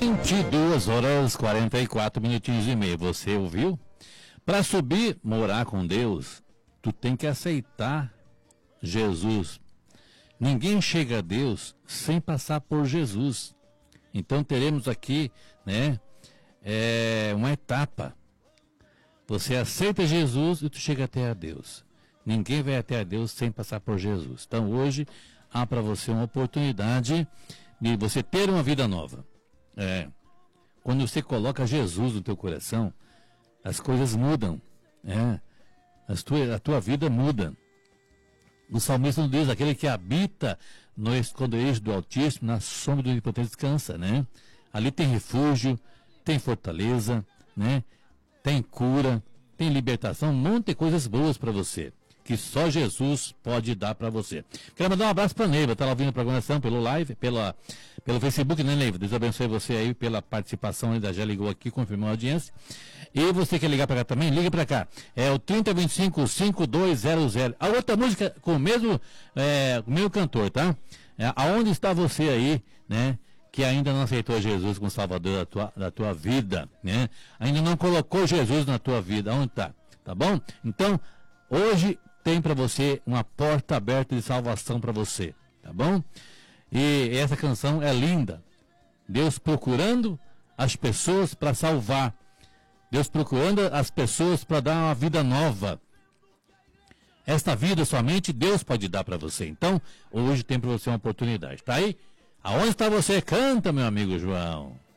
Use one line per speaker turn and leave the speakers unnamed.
22 horas 44 minutinhos e meio. Você ouviu? Para subir, morar com Deus, tu tem que aceitar Jesus. Ninguém chega a Deus sem passar por Jesus. Então teremos aqui, né, uma etapa. Você aceita Jesus e tu chega até a Deus. Ninguém vai até a Deus sem passar por Jesus. Então hoje há para você uma oportunidade de você ter uma vida nova. Quando você coloca Jesus no teu coração, as coisas mudam. A tua vida muda. O salmista nos diz, aquele que habita no esconderijo do Altíssimo, na sombra do Onipotente descansa, né? Ali tem refúgio, tem fortaleza, né? Tem cura, tem libertação, um monte de coisas boas para você, que só Jesus pode dar para você. Quero mandar um abraço para a Neiva, está lá ouvindo a programação pelo live, pelo Facebook, né, Neiva? Deus abençoe você aí pela participação, ainda já ligou aqui, confirmou a audiência. E você quer ligar para cá também? Liga para cá. É o 3025-5200. A outra música com o mesmo cantor, tá? Aonde está você aí, né? Que ainda não aceitou Jesus como Salvador da tua vida, né? Ainda não colocou Jesus na tua vida. Onde está? Tá bom? Então, hoje tem para você uma porta aberta de salvação para você, tá bom? E essa canção é linda. Deus procurando as pessoas para salvar. Deus procurando as pessoas para dar uma vida nova. Esta vida somente Deus pode dar para você. Então, hoje tem para você uma oportunidade. Tá aí? Aonde está você? Canta, meu amigo João.